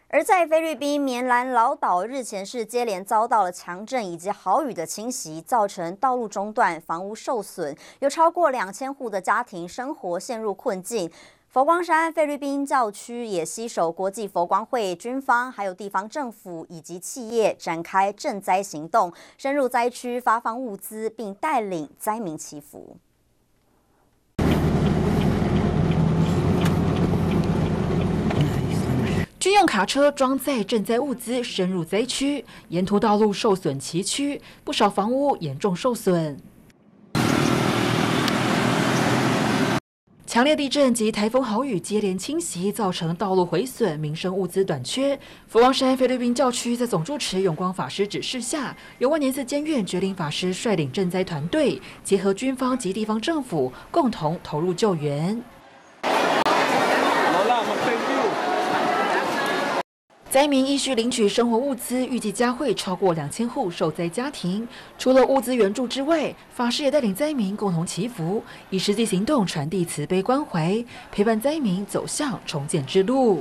而在菲律宾棉兰老岛，日前是接连遭到了强震以及豪雨的侵袭，造成道路中断、房屋受损，有超过2000户的家庭生活陷入困境。佛光山菲律宾教区也携手国际佛光会、军方，还有地方政府以及企业展开赈灾行动，深入灾区发放物资，并带领灾民祈福。 军用卡车装载赈灾物资深入灾区，沿途道路受损崎岖，不少房屋严重受损。强烈地震及台风豪雨接连侵袭，造成道路毁损、民生物资短缺。佛光山菲律宾教区在总住持永光法师指示下，由万年寺监院觉林法师率领赈灾团队，结合军方及地方政府，共同投入救援。灾民依需领取生活物资，预计将会超过2000户受灾家庭。除了物资援助之外，法师也带领灾民共同祈福，以实际行动传递慈悲关怀，陪伴灾民走向重建之路。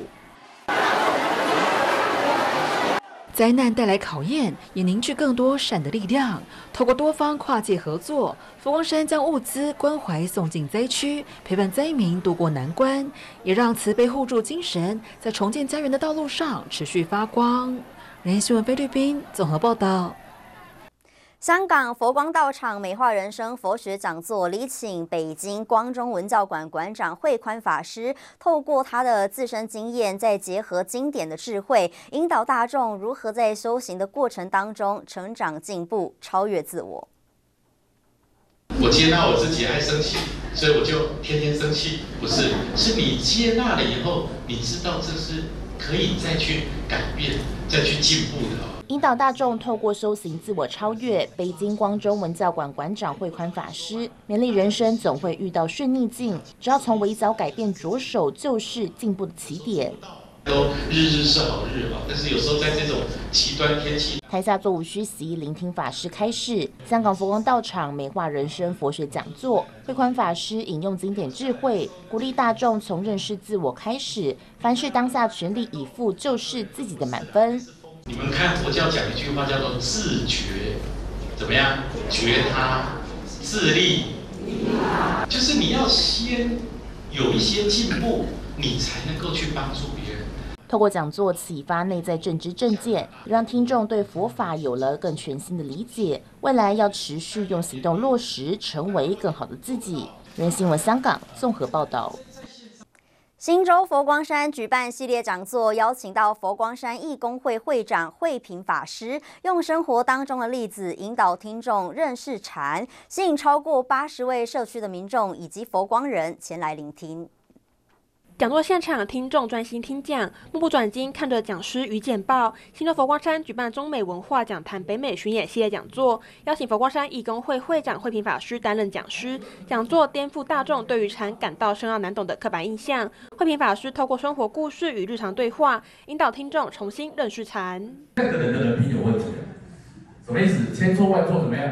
灾难带来考验，也凝聚更多善的力量。透过多方跨界合作，佛光山将物资关怀送进灾区，陪伴灾民渡过难关，也让慈悲互助精神在重建家园的道路上持续发光。人间新闻菲律宾综合报道。 香港佛光道场美化人生佛学讲座礼请北京光中文教馆馆长慧宽法师，透过他的自身经验，再结合经典的智慧，引导大众如何在修行的过程当中成长进步，超越自我。 我接纳我自己爱生气，所以我就天天生气，不是，是你接纳了以后，你知道这是可以再去改变、再去进步的。 引导大众透过修行自我超越。北京光中文教馆馆长慧宽法师勉励人生总会遇到顺逆境，只要从微小改变着手，就是进步的起点。 都日日是好日啊，但是有时候在这种极端天气， 台下座无虚席，聆听法师开示。香港佛光道场美化人生佛学讲座，慧宽法师引用经典智慧，鼓励大众从认识自我开始，凡事当下全力以赴，就是自己的满分。 你们看佛教讲一句话叫做自觉，怎么样？觉他自立，就是你要先有一些进步，你才能够去帮助别人。 透过讲座启发内在正知正见，让听众对佛法有了更全新的理解。未来要持续用行动落实，成为更好的自己。人新闻香港综合报道。 新州佛光山举办系列讲座，邀请到佛光山义工会会长慧平法师，用生活当中的例子引导听众认识禅，吸引超过80位社区的民众以及佛光人前来聆听。 讲座现场，听众专心听讲，目不转睛看着讲师与简报。新州佛光山举办中美文化讲坛北美巡演系列讲座，邀请佛光山义工会会长慧平法师担任讲师。讲座颠覆大众对于禅感到深奥难懂的刻板印象。慧平法师透过生活故事与日常对话，引导听众重新认识禅。 那个人的人品有问题，什么意思？千错万错怎么样？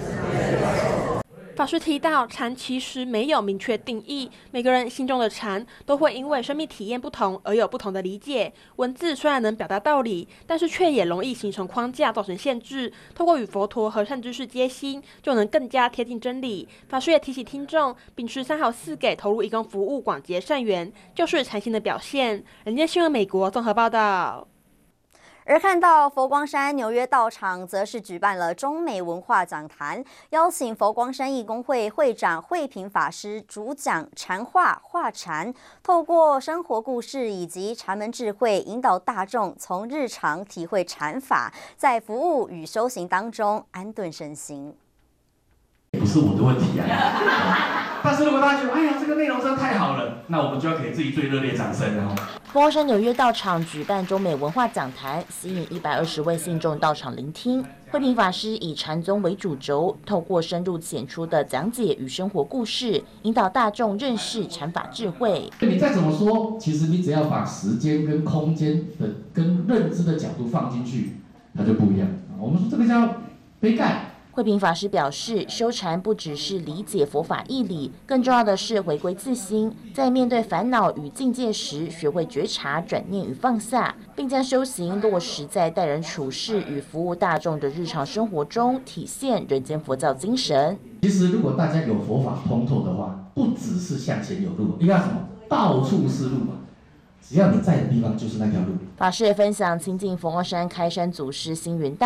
法师提到，禅其实没有明确定义，每个人心中的禅都会因为生命体验不同而有不同的理解。文字虽然能表达道理，但是却也容易形成框架，造成限制。透过与佛陀和善知识接心，就能更加贴近真理。法师也提醒听众，秉持3好4给，投入义工服务，广结善缘，就是禅心的表现。人间新闻美国综合报道。 而看到佛光山纽约道场，则是举办了中美文化讲坛，邀请佛光山义工会会长慧平法师主讲禅话化禅，透过生活故事以及禅门智慧，引导大众从日常体会禅法，在服务与修行当中安顿身心。 不是我的问题啊。但是如果大家觉得，哎呀，这个内容真的太好了，那我们就要给自己最热烈掌声哦。 佛光山纽约道场举办中美文化讲坛，吸引120位信众到场聆听。慧平法师以禅宗为主轴，透过深入浅出的讲解与生活故事，引导大众认识禅法智慧。 你再怎么说，其实你只要把时间跟空间的跟认知的角度放进去，它就不一样。我们说这个叫杯盖， 慧平法师表示，修禅不只是理解佛法义理，更重要的是回归自心，在面对烦恼与境界时，学会觉察、转念与放下，并将修行落实在待人处事与服务大众的日常生活中，体现人间佛教精神。 其实，如果大家有佛法通透的话，不只是向前有路，应该什么？到处是路嘛。只要你在的地方，就是那条路。 法师也分享亲近佛光山开山祖师星云大